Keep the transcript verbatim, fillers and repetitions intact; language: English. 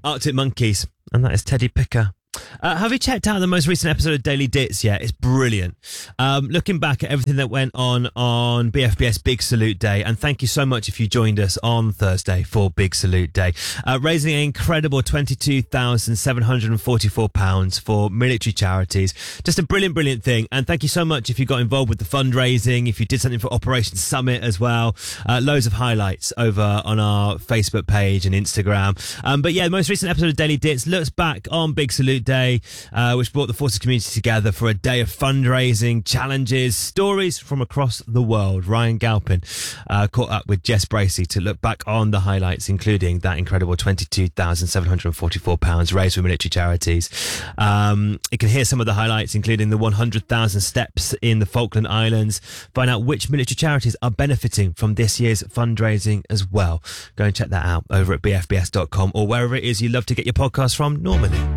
Arctic Monkeys, and that is Teddy Picker. Uh, have you checked out the most recent episode of Daily Dits yet? It's brilliant. Um, looking back at everything that went on on B F B S Big Salute Day, and thank you so much if you joined us on Thursday for Big Salute Day, uh, raising an incredible twenty-two thousand seven hundred forty-four pounds for military charities. Just a brilliant, brilliant thing. And thank you so much if you got involved with the fundraising, if you did something for Operation Summit as well. Uh, loads of highlights over on our Facebook page and Instagram. Um, but yeah, the most recent episode of Daily Dits looks back on Big Salute Day, uh, which brought the Forces community together for a day of fundraising, challenges, stories from across the world. Ryan Galpin uh, caught up with Jess Bracey to look back on the highlights, including that incredible twenty-two thousand seven hundred forty-four pounds raised for military charities. Um, you can hear some of the highlights, including the one hundred thousand steps in the Falkland Islands. Find out which military charities are benefiting from this year's fundraising as well. Go and check that out over at b f b s dot com or wherever it is you love to get your podcast from normally.